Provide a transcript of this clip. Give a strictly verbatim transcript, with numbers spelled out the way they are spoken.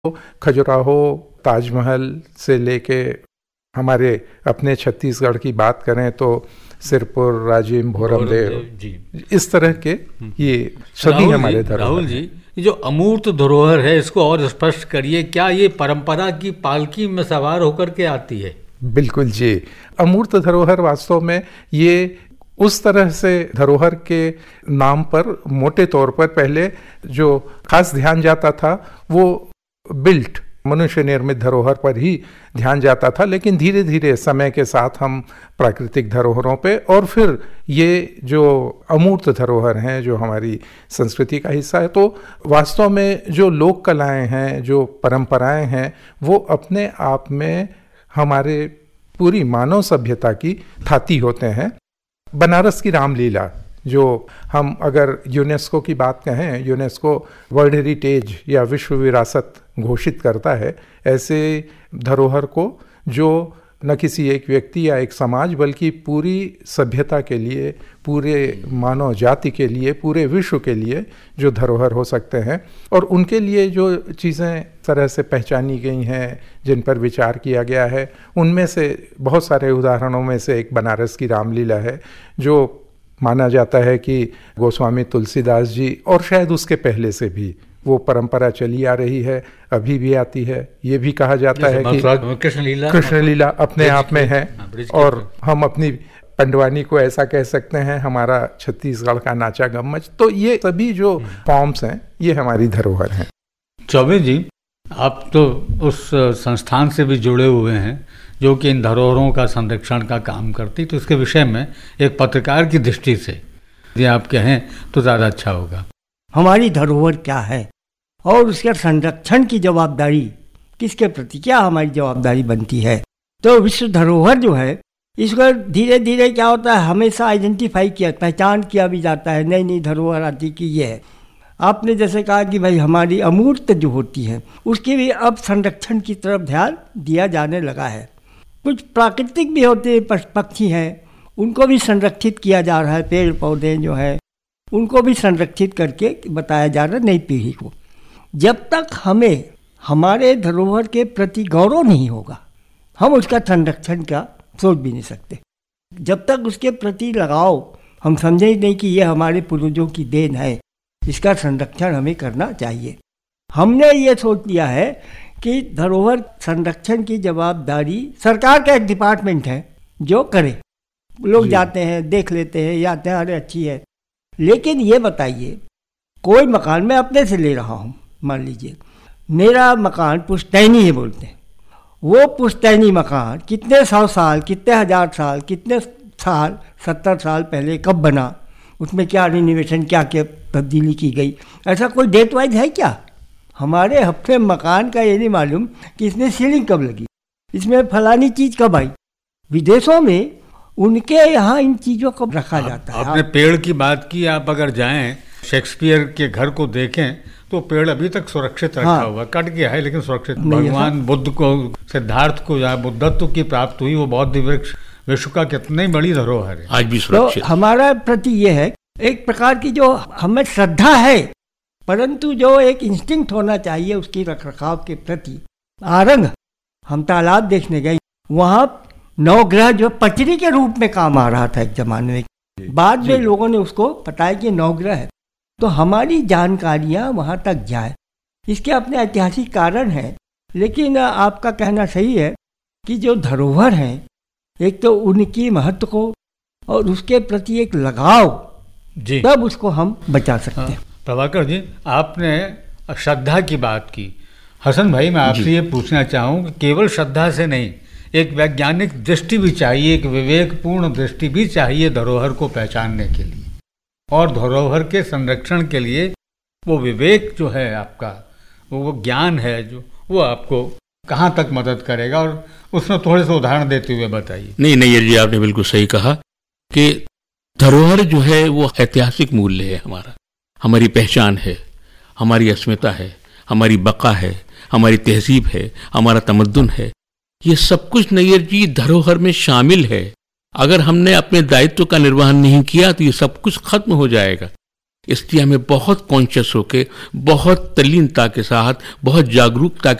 खजुराहो, ताजमहल से लेके हमारे अपने छत्तीसगढ़ की बात करें तो सिरपुर, राजिम, भोरमदेव, इस तरह के ये सभी हमारे धरोहर। राहुल जी, ये जो अमूर्त धरोहर है इसको और स्पष्ट करिए। क्या ये परंपरा की पालकी में सवार होकर के आती है? बिल्कुल जी। अमूर्त धरोहर वास्तव में ये उस तरह से धरोहर के नाम पर मोटे तौर पर पहले जो खास ध्यान जाता था वो बिल्ट मनुष्य निर्मित धरोहर पर ही ध्यान जाता था, लेकिन धीरे धीरे समय के साथ हम प्राकृतिक धरोहरों पे और फिर ये जो अमूर्त धरोहर हैं जो हमारी संस्कृति का हिस्सा है, तो वास्तव में जो लोक कलाएं हैं, जो परंपराएं हैं, वो अपने आप में हमारे पूरी मानव सभ्यता की थाती होते हैं। बनारस की रामलीला, जो हम अगर यूनेस्को की बात कहें, यूनेस्को वर्ल्ड हेरिटेज या विश्व विरासत घोषित करता है ऐसे धरोहर को, जो न किसी एक व्यक्ति या एक समाज बल्कि पूरी सभ्यता के लिए, पूरे मानव जाति के लिए, पूरे विश्व के लिए जो धरोहर हो सकते हैं। और उनके लिए जो चीज़ें तरह से पहचानी गई हैं, जिन पर विचार किया गया है, उनमें से बहुत सारे उदाहरणों में से एक बनारस की रामलीला है, जो माना जाता है कि गोस्वामी तुलसीदास जी और शायद उसके पहले से भी वो परंपरा चली आ रही है, अभी भी आती है। ये भी कहा जाता है कि कृष्ण लीला कृष्ण लीला अपने आप में है, और हम अपनी पंडवानी को ऐसा कह सकते हैं, हमारा छत्तीसगढ़ का नाचा गम्मच। तो ये सभी जो फॉर्म्स हैं ये हमारी धरोहर हैं। चौबे जी, आप तो उस संस्थान से भी जुड़े हुए हैं जो कि इन धरोहरों का संरक्षण का काम करती, तो इसके विषय में एक पत्रकार की दृष्टि से यदि आप कहें तो ज़्यादा अच्छा होगा। हमारी धरोहर क्या है और उसके संरक्षण की जवाबदारी किसके प्रति, क्या हमारी जवाबदारी बनती है। तो विश्व धरोहर जो है, इसको धीरे धीरे क्या होता है, हमेशा आइडेंटिफाई किया, पहचान किया भी जाता है, नई नई धरोहर आती कि ये है। आपने जैसे कहा कि भाई हमारी अमूर्त जो होती है उसके भी अब संरक्षण की तरफ ध्यान दिया जाने लगा है। कुछ प्राकृतिक भी होते हैं, पक्षी हैं, उनको भी संरक्षित किया जा रहा है, पेड़ पौधे जो है उनको भी संरक्षित करके बताया जा रहा है नई पीढ़ी को। जब तक हमें हमारे धरोहर के प्रति गौरव नहीं होगा, हम उसका संरक्षण का सोच भी नहीं सकते। जब तक उसके प्रति लगाव हम समझे ही नहीं कि ये हमारे पूर्वजों की देन है, इसका संरक्षण हमें करना चाहिए। हमने ये सोच लिया है कि धरोहर संरक्षण की जवाबदारी सरकार का एक डिपार्टमेंट है जो करे। लोग जाते हैं, देख लेते हैं, जाते हैं, अरे अच्छी है। लेकिन ये बताइए, कोई मकान मैं अपने से ले रहा हूँ, मान लीजिए मेरा मकान पुश्तैनी है बोलते हैं, वो पुश्तैनी मकान कितने सौ साल, कितने हजार साल, कितने साल, सत्तर साल पहले कब बना, उसमें क्या रिनोवेशन, क्या क्या तब्दीली की गई, ऐसा कोई डेट वाइज है क्या? हमारे अपने मकान का ये नहीं मालूम कि इसमें सीलिंग कब लगी, इसमें फलानी चीज़ कब आई। विदेशों में उनके यहाँ इन चीज़ों को रखा आप, जाता है। आपने पेड़ की बात की, आप अगर जाएं शेक्सपियर के घर को देखें तो पेड़ अभी तक सुरक्षित रखा हाँ। हुआ, कट गया है लेकिन सुरक्षित। भगवान बुद्ध को, सिद्धार्थ को जहाँ बुद्धत्व की प्राप्ति हुई, वो बौद्ध वृक्ष विश्व का कितनी बड़ी धरोहर है, आज भी सुरक्षित। तो हमारा प्रति ये है, एक प्रकार की जो हमें श्रद्धा है, परंतु जो एक इंस्टिंक्ट होना चाहिए उसकी रख रखाव के प्रति। आरंग हम तालाब देखने गए, वहाँ नवग्रह जो पचरी के रूप में काम आ रहा था एक जमाने में, बाद में लोगों ने उसको बताया कि नवग्रह है। तो हमारी जानकारियाँ वहाँ तक जाए, इसके अपने ऐतिहासिक कारण हैं। लेकिन आपका कहना सही है कि जो धरोहर हैं, एक तो उनकी महत्व को और उसके प्रति एक लगाव, तब उसको हम बचा सकते हैं। प्रभाकर जी, आपने श्रद्धा की बात की। हसन भाई, मैं आपसे ये पूछना चाहूँ कि केवल श्रद्धा से नहीं, एक वैज्ञानिक दृष्टि भी चाहिए, एक विवेकपूर्ण दृष्टि भी चाहिए धरोहर को पहचानने के लिए, और धरोहर के संरक्षण के लिए वो विवेक जो है आपका, वो वो ज्ञान है जो, वो आपको कहाँ तक मदद करेगा, और उसमें थोड़े से उदाहरण देते हुए बताइए। नहीं नहीं जी, आपने बिल्कुल सही कहा कि धरोहर जो है वो ऐतिहासिक मूल्य है, हमारा, हमारी पहचान है, हमारी अस्मिता है, हमारी बका है, हमारी तहजीब है, हमारा तमद्दुन है। ये सब कुछ नैयर जी धरोहर में शामिल है। अगर हमने अपने दायित्व का निर्वहन नहीं किया तो ये सब कुछ खत्म हो जाएगा। इसलिए हमें बहुत कॉन्शियस होकर, बहुत तल्लीनता के साथ, बहुत जागरूकता